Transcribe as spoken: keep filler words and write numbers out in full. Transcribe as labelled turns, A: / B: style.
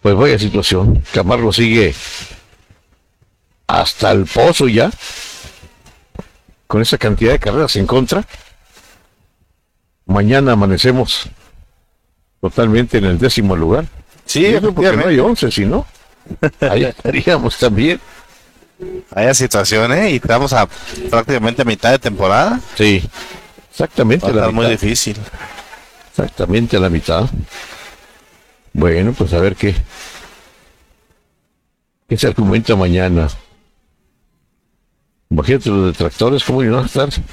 A: Pues vaya situación. Camargo sigue hasta el pozo ya, con esa cantidad de carreras en contra. Mañana amanecemos totalmente en el décimo lugar.
B: Sí,
A: y eso porque no hay once, si no, ahí estaríamos también.
B: Hay situaciones, ¿eh? Y estamos a prácticamente a mitad de temporada.
A: Sí, exactamente.
B: Va a
A: la
B: estar
A: mitad.
B: muy difícil.
A: Exactamente a la mitad. Bueno, pues a ver qué, qué se argumenta mañana. Imagínate los detractores, cómo iban a estar